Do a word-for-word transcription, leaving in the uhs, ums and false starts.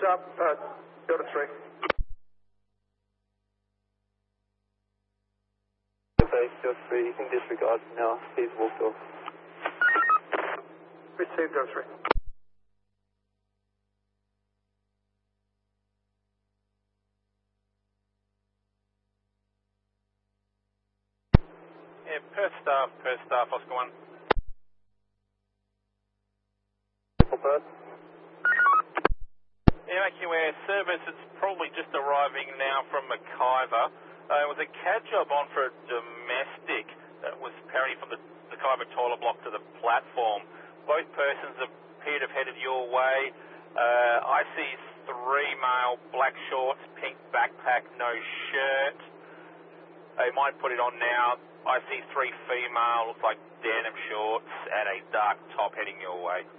up, uh, Delta three. Okay, Delta three, you can disregard now. He's walked off. Received, Delta three. Yeah, Perth staff, Perth staff, Oscar one. Perth. Yeah, making you aware, service, it's probably just arriving now from McIver. Uh, it was a cab job on for a domestic that was apparently from the McIver toilet block to the platform. Both persons appear to have headed your way. Uh, I see three male, black shorts, pink backpack, no shirt. They might put it on now. I see three female, looks like denim shorts and a dark top heading your way.